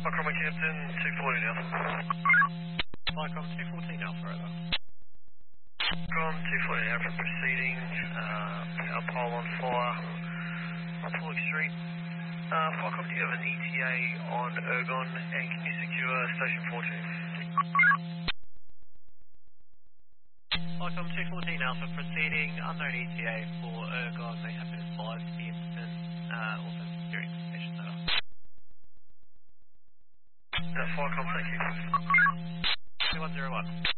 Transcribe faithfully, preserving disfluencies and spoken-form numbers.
Welcome, Captain, two forty now. Micron two fourteen Alpha, over. Welcome, two forty now for proceeding. Uh, power pole on fire. Pollock Street. Uh, Welcome, do you have an E T A on Ergon, and can you secure station fourteen? Micron two fourteen Alpha, proceeding. Unknown E T A for Ergon. They have been advised to the incident. Uh, also securing station over. Uh, Welcome, thank you. two one zero one.